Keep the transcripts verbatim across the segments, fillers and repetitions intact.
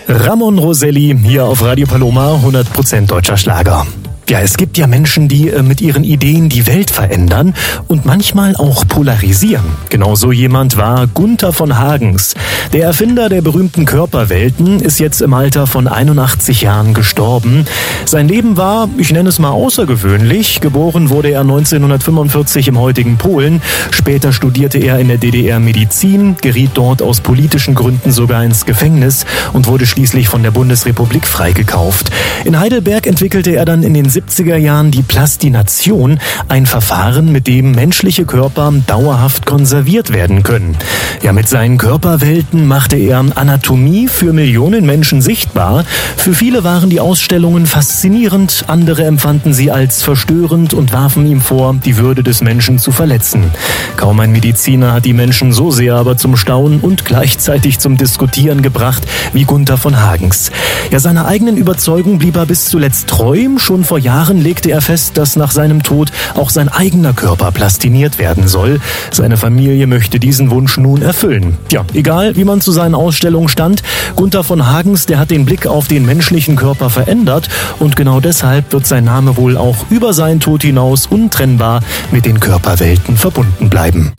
Ramon Roselli hier auf Radio Paloma, hundert Prozent deutscher Schlager. Ja, es gibt ja Menschen, die äh, mit ihren Ideen die Welt verändern und manchmal auch polarisieren. Genau so jemand war Gunther von Hagens. Der Erfinder der berühmten Körperwelten ist jetzt im Alter von einundachtzig Jahren gestorben. Sein Leben war, ich nenne es mal außergewöhnlich. Geboren wurde er neunzehnhundertfünfundvierzig im heutigen Polen. Später studierte er in der D D R Medizin, geriet dort aus politischen Gründen sogar ins Gefängnis und wurde schließlich von der Bundesrepublik freigekauft. In Heidelberg entwickelte er dann in den siebziger Jahren die Plastination, ein Verfahren, mit dem menschliche Körper dauerhaft konserviert werden können. Ja, mit seinen Körperwelten machte er Anatomie für Millionen Menschen sichtbar. Für viele waren die Ausstellungen faszinierend, andere empfanden sie als verstörend und warfen ihm vor, die Würde des Menschen zu verletzen. Kaum ein Mediziner hat die Menschen so sehr aber zum Staunen und gleichzeitig zum Diskutieren gebracht wie Gunther von Hagens. Ja, seiner eigenen Überzeugung blieb er bis zuletzt treu. Schon vor Jahren legte er fest, dass nach seinem Tod auch sein eigener Körper plastiniert werden soll. Seine Familie möchte diesen Wunsch nun erfüllen. Ja, egal wie man zu seinen Ausstellungen stand, Gunther von Hagens, der hat den Blick auf den menschlichen Körper verändert und genau deshalb wird sein Name wohl auch über seinen Tod hinaus untrennbar mit den Körperwelten verbunden bleiben.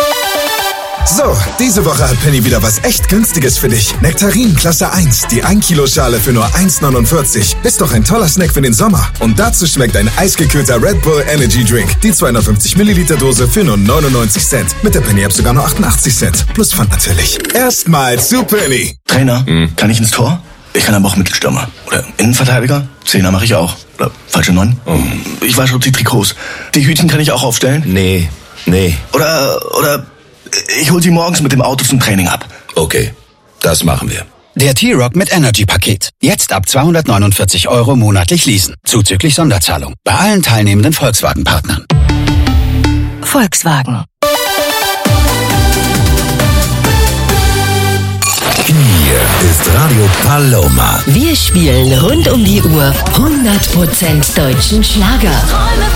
So, diese Woche hat Penny wieder was echt Günstiges für dich. Nektarin Klasse eins, die ein Kilo Schale für nur eins neunundvierzig. Ist doch ein toller Snack für den Sommer. Und dazu schmeckt ein eisgekühlter Red Bull Energy Drink. Die zweihundertfünfzig Milliliter Dose für nur neunundneunzig Cent. Mit der Penny App sogar nur achtundachtzig Cent. Plus Pfand natürlich. Erstmal zu Penny. Trainer, hm. kann ich ins Tor? Ich kann aber auch Mittelstürmer. Oder Innenverteidiger? Zehner mache ich auch. Oder falsche Neun? Oh. Ich wasche auch die Trikots. Die Hütchen kann ich auch aufstellen? Nee, nee. Oder, oder... Ich hol sie morgens mit dem Auto zum Training ab. Okay, das machen wir. Der T-Roc mit Energy-Paket. Jetzt ab zweihundertneunundvierzig Euro monatlich leasen. Zuzüglich Sonderzahlung. Bei allen teilnehmenden Volkswagen-Partnern. Volkswagen. Hier ist Radio Paloma. Wir spielen rund um die Uhr hundert Prozent deutschen Schlager.